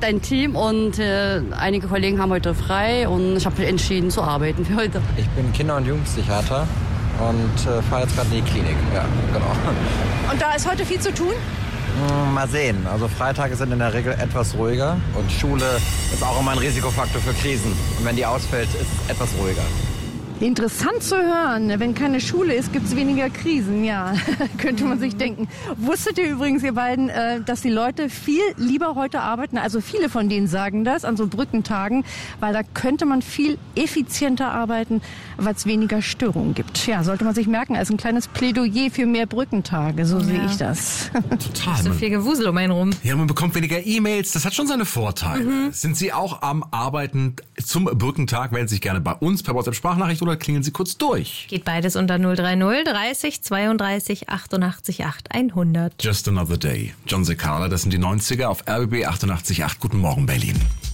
heute ein Team und einige Kollegen haben heute frei und ich habe mich entschieden zu arbeiten für heute. Ich bin Kinder- und Jugendpsychiater und fahre jetzt gerade in die Klinik. Ja, genau. Und da ist heute viel zu tun? Mal sehen. Also Freitage sind in der Regel etwas ruhiger und Schule ist auch immer ein Risikofaktor für Krisen. Und wenn die ausfällt, ist es etwas ruhiger. Interessant zu hören. Wenn keine Schule ist, gibt es weniger Krisen. Ja, könnte man sich denken. Wusstet ihr übrigens, ihr beiden, dass die Leute viel lieber heute arbeiten? Also viele von denen sagen das an so Brückentagen, weil da könnte man viel effizienter arbeiten, weil es weniger Störungen gibt. Ja, sollte man sich merken als ein kleines Plädoyer für mehr Brückentage. So sehe ich das. Total. So viel Gewusel um einen rum. Ja, man bekommt weniger E-Mails. Das hat schon seine Vorteile. Sind Sie auch am Arbeiten zum Brückentag? Melden Sie sich gerne bei uns per WhatsApp-Sprachnachricht oder klingeln Sie kurz durch. Geht beides unter 030 30 32 88 8 100. Just Another Day. John Cicala, das sind die 90er auf RBB 88.8. Guten Morgen, Berlin.